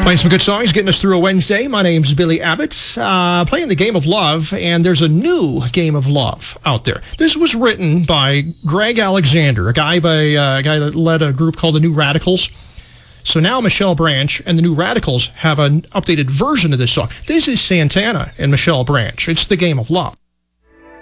Playing some good songs, getting us through a Wednesday. My name's Billy Abbott, playing the Game of Love, and there's a new Game of Love out there. This was written by Greg Alexander, a guy that led a group called the New Radicals. So now Michelle Branch and the New Radicals have an updated version of this song. This is Santana and Michelle Branch. It's the Game of Love.